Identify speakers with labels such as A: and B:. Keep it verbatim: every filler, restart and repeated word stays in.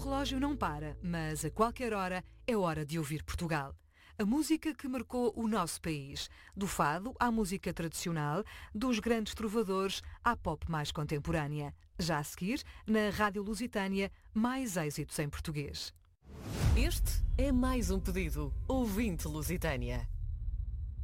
A: relógio não para, mas a qualquer hora é hora de ouvir Portugal. A música que marcou o nosso país, do fado à música tradicional, dos grandes trovadores à pop mais contemporânea. Já a seguir, na Rádio Lusitânia, mais êxitos em português.
B: Este é mais um pedido. Ouvinte Lusitânia.